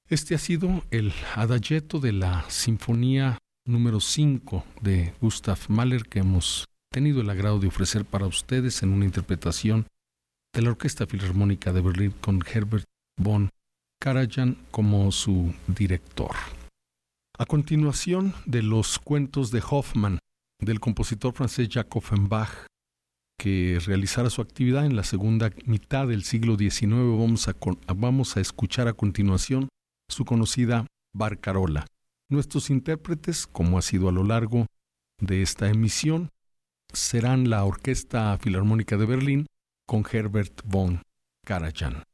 Este ha sido el adagietto de la Sinfonía número 5 de Gustav Mahler que hemos tenido el agrado de ofrecer para ustedes en una interpretación de la Orquesta Filarmónica de Berlín con Herbert von Karajan como su director. A continuación de los cuentos de Hoffmann, del compositor francés Jacques Offenbach, que realizara su actividad en la segunda mitad del siglo XIX, vamos a escuchar a continuación su conocida Barcarola. Nuestros intérpretes, como ha sido a lo largo de esta emisión, serán la Orquesta Filarmónica de Berlín con Herbert von Karajan.